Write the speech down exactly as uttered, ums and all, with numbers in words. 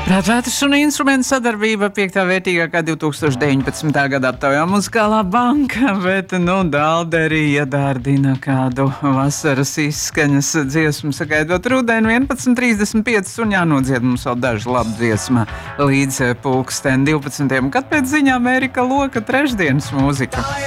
Prātvētras un instrumentu sadarbība piektā vērtīgākā divi tūkstoši deviņpadsmitā gada aptaujā muzikālā banka, bet, nu, Dālderi iedārdina kādu vasaras izskaņas dziesmu, sagaidot rudeni vienpadsmit trīsdesmit pieci un jānodzied mums vēl daži labi dziesma līdz pulksten divpadsmitiem, kad pēc ziņām Ērika Loka trešdienas mūzika.